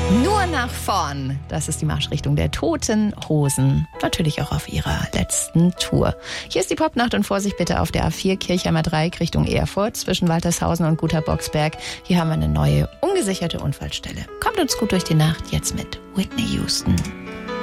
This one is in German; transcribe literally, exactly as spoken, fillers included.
Nur nach vorn. Das ist die Marschrichtung der Toten Hosen. Natürlich auch auf ihrer letzten Tour. Hier ist die Popnacht und Vorsicht bitte auf der A vier Kirchheimer Dreieck Richtung Erfurt zwischen Waltershausen und Guter Boxberg. Hier haben wir eine neue, ungesicherte Unfallstelle. Kommt uns gut durch die Nacht, jetzt mit Whitney Houston.